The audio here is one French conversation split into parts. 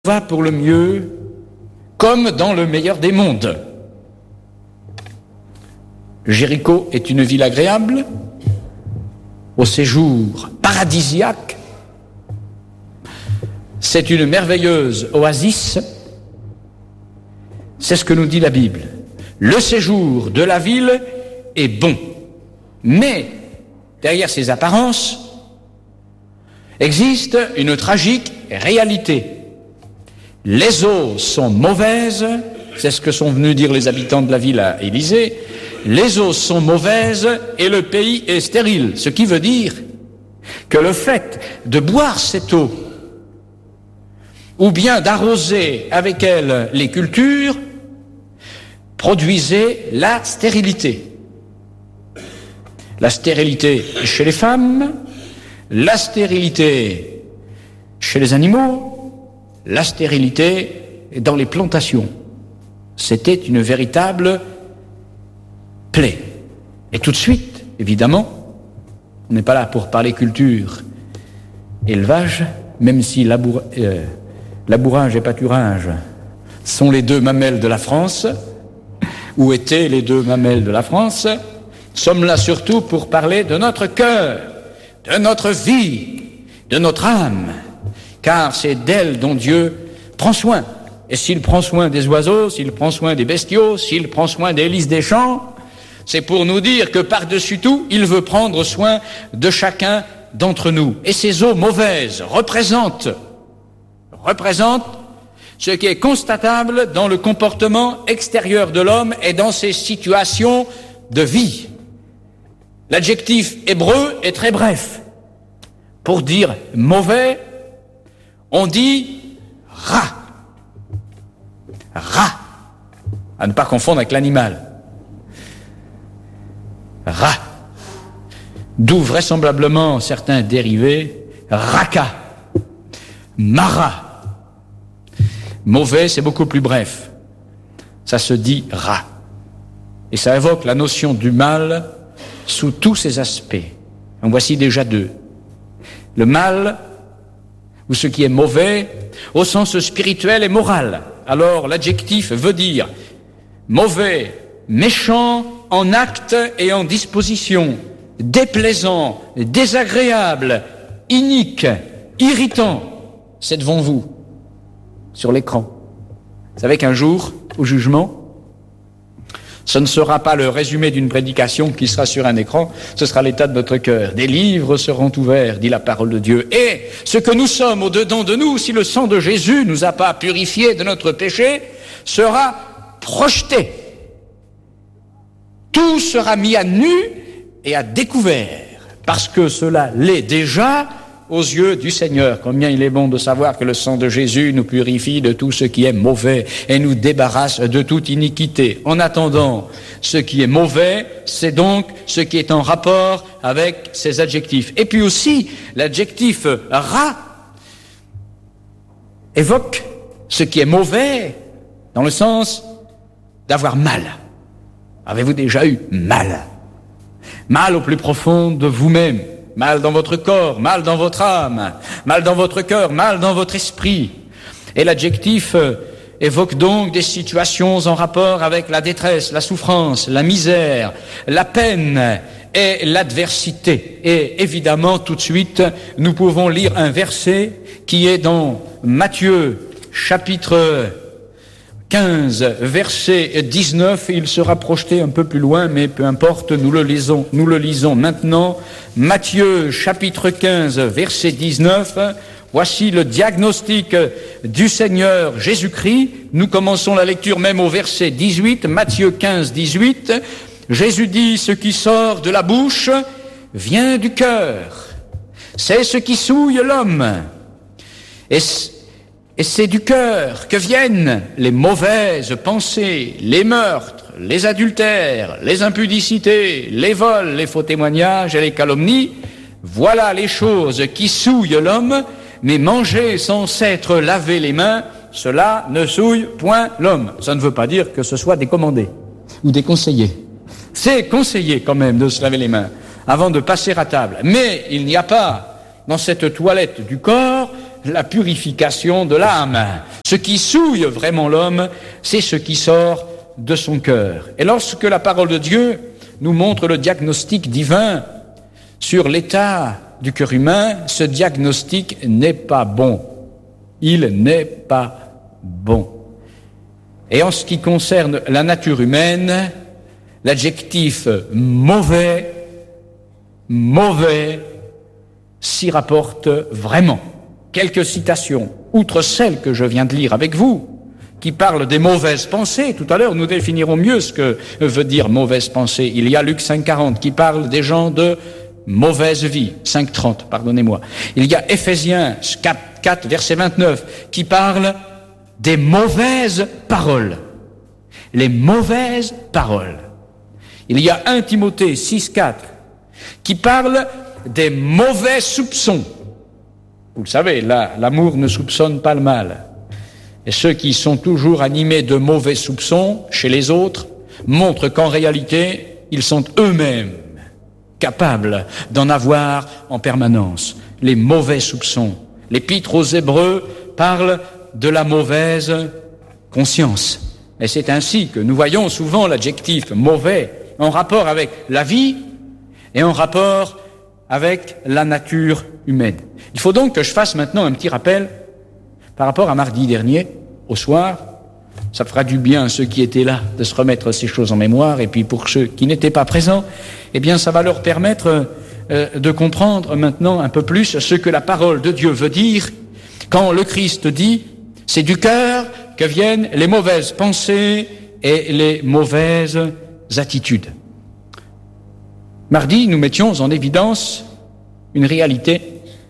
va pour le mieux, comme dans le meilleur des mondes. Jéricho est une ville agréable, au séjour paradisiaque. C'est une merveilleuse oasis. C'est ce que nous dit la Bible. Le séjour de la ville est bon. Mais, derrière ces apparences, existe une tragique réalité. Les eaux sont mauvaises, c'est ce que sont venus dire les habitants de la ville à Élysée. Les eaux sont mauvaises et le pays est stérile. Ce qui veut dire que le fait de boire cette eau, ou bien d'arroser avec elle les cultures, produisait la stérilité. La stérilité chez les femmes, la stérilité chez les animaux, la stérilité dans les plantations. C'était une véritable plaie. Et tout de suite, évidemment, on n'est pas là pour parler culture, élevage, même si labourage et pâturage sont les deux mamelles de la France, ou étaient les deux mamelles de la France, sommes là surtout pour parler de notre cœur, de notre vie, de notre âme, car c'est d'elle dont Dieu prend soin. Et s'il prend soin des oiseaux, s'il prend soin des bestiaux, s'il prend soin des lys des champs, c'est pour nous dire que par-dessus tout, il veut prendre soin de chacun d'entre nous. Et ces eaux mauvaises représentent ce qui est constatable dans le comportement extérieur de l'homme et dans ses situations de vie. L'adjectif hébreu est très bref. Pour dire mauvais, on dit rat. Rat. À ne pas confondre avec l'animal. Rat. D'où vraisemblablement certains dérivés, raka, mara. Mauvais, c'est beaucoup plus bref. Ça se dit rat. Et ça évoque la notion du mal sous tous ses aspects. En voici déjà deux. Le mal, ou ce qui est mauvais, au sens spirituel et moral. Alors l'adjectif veut dire mauvais, méchant en acte et en disposition, déplaisant, désagréable, inique, irritant. C'est devant vous, sur l'écran. Vous savez qu'un jour, au jugement, ce ne sera pas le résumé d'une prédication qui sera sur un écran, ce sera l'état de notre cœur. Des livres seront ouverts, dit la parole de Dieu. Et ce que nous sommes au-dedans de nous, si le sang de Jésus nous a pas purifiés de notre péché, sera projeté. Tout sera mis à nu et à découvert, parce que cela l'est déjà aux yeux du Seigneur. Combien il est bon de savoir que le sang de Jésus nous purifie de tout ce qui est mauvais et nous débarrasse de toute iniquité. En attendant, ce qui est mauvais, c'est donc ce qui est en rapport avec ces adjectifs. Et puis aussi, l'adjectif rat évoque ce qui est mauvais dans le sens d'avoir mal. Avez-vous déjà eu mal? Mal au plus profond de vous-même. Mal dans votre corps, mal dans votre âme, mal dans votre cœur, mal dans votre esprit. Et l'adjectif évoque donc des situations en rapport avec la détresse, la souffrance, la misère, la peine et l'adversité. Et évidemment, tout de suite, nous pouvons lire un verset qui est dans Matthieu, chapitre 15, verset 19, il sera projeté un peu plus loin, mais peu importe, nous le lisons maintenant. Matthieu, chapitre 15, verset 19, voici le diagnostic du Seigneur Jésus-Christ. Nous commençons la lecture même au verset 18, Matthieu 15, 18. Jésus dit, ce qui sort de la bouche vient du cœur. C'est ce qui souille l'homme. Et c'est du cœur que viennent les mauvaises pensées, les meurtres, les adultères, les impudicités, les vols, les faux témoignages et les calomnies. Voilà les choses qui souillent l'homme, mais manger sans s'être lavé les mains, cela ne souille point l'homme. Ça ne veut pas dire que ce soit décommandé ou déconseillé. C'est conseillé quand même de se laver les mains avant de passer à table. Mais il n'y a pas dans cette toilette du corps la purification de l'âme. Ce qui souille vraiment l'homme, c'est ce qui sort de son cœur. Et lorsque la parole de Dieu nous montre le diagnostic divin sur l'état du cœur humain, ce diagnostic n'est pas bon. Il n'est pas bon. Et en ce qui concerne la nature humaine, l'adjectif mauvais s'y rapporte vraiment. Quelques citations, outre celles que je viens de lire avec vous, qui parlent des mauvaises pensées. Tout à l'heure, nous définirons mieux ce que veut dire mauvaise pensée. Il y a Luc 5,40 qui parle des gens de mauvaise vie. 5,30, pardonnez-moi. Il y a Éphésiens 4, verset 29, qui parle des mauvaises paroles. Les mauvaises paroles. Il y a 1 Timothée 6,4 qui parle des mauvais soupçons. Vous le savez, là, l'amour ne soupçonne pas le mal. Et ceux qui sont toujours animés de mauvais soupçons chez les autres montrent qu'en réalité, ils sont eux-mêmes capables d'en avoir en permanence. Les mauvais soupçons. L'Épître aux Hébreux parle de la mauvaise conscience. Et c'est ainsi que nous voyons souvent l'adjectif mauvais en rapport avec la vie et en rapport avec la nature humaine. Il faut donc que je fasse maintenant un petit rappel par rapport à mardi dernier, au soir. Ça fera du bien à ceux qui étaient là de se remettre ces choses en mémoire, et puis pour ceux qui n'étaient pas présents, eh bien ça va leur permettre de comprendre maintenant un peu plus ce que la parole de Dieu veut dire quand le Christ dit « c'est du cœur que viennent les mauvaises pensées et les mauvaises attitudes ». Mardi, nous mettions en évidence une réalité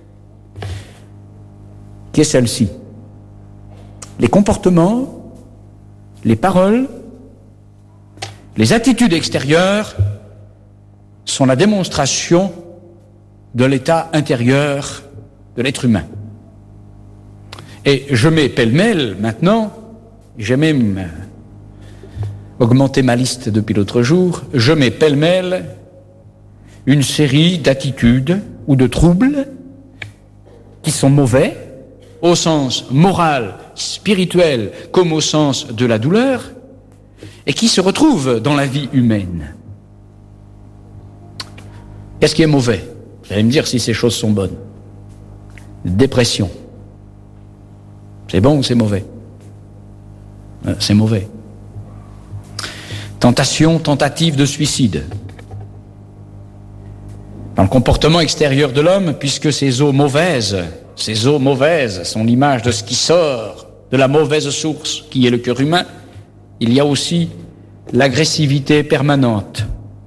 qui est celle-ci. Les comportements, les paroles, les attitudes extérieures sont la démonstration de l'état intérieur de l'être humain. Et je mets pêle-mêle maintenant, j'ai même augmenté ma liste depuis l'autre jour, je mets pêle-mêle une série d'attitudes ou de troubles qui sont mauvais, au sens moral, spirituel, comme au sens de la douleur, et qui se retrouvent dans la vie humaine. Qu'est-ce qui est mauvais? Vous allez me dire si ces choses sont bonnes. Dépression. C'est bon ou c'est mauvais? C'est mauvais. Tentation, tentative de suicide. Dans le comportement extérieur de l'homme, puisque ces eaux mauvaises sont l'image de ce qui sort de la mauvaise source qui est le cœur humain, il y a aussi l'agressivité permanente.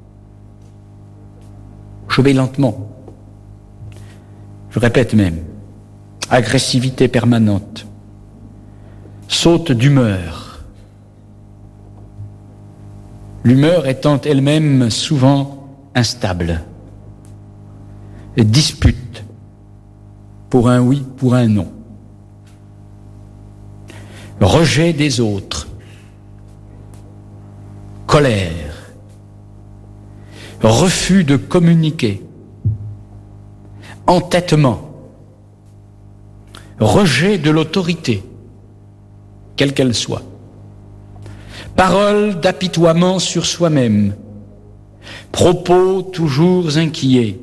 Je vais lentement. Je répète même. Agressivité permanente. Saute d'humeur. L'humeur étant elle-même souvent instable. Dispute pour un oui, pour un non. Rejet des autres. Colère. Refus de communiquer. Entêtement. Rejet de l'autorité, quelle qu'elle soit. Parole d'apitoiement sur soi-même. Propos toujours inquiets.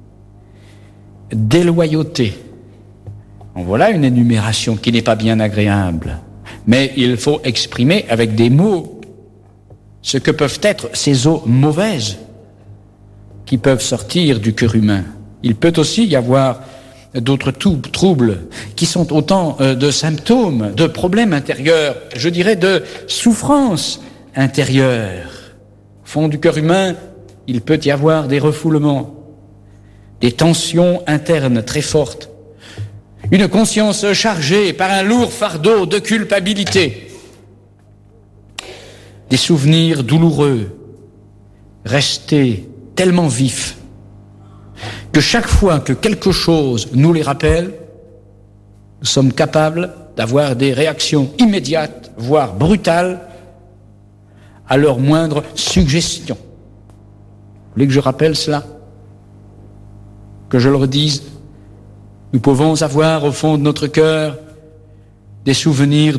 Déloyauté. En voilà une énumération qui n'est pas bien agréable. Mais il faut exprimer avec des mots ce que peuvent être ces eaux mauvaises qui peuvent sortir du cœur humain. Il peut aussi y avoir d'autres troubles qui sont autant de symptômes, de problèmes intérieurs, je dirais de souffrances intérieures. Au fond du cœur humain, il peut y avoir des refoulements, des tensions internes très fortes, une conscience chargée par un lourd fardeau de culpabilité, des souvenirs douloureux, restés tellement vifs, que chaque fois que quelque chose nous les rappelle, nous sommes capables d'avoir des réactions immédiates, voire brutales, à leur moindre suggestion. Vous voulez que je rappelle cela? Que je le redise? Nous pouvons avoir au fond de notre cœur des souvenirs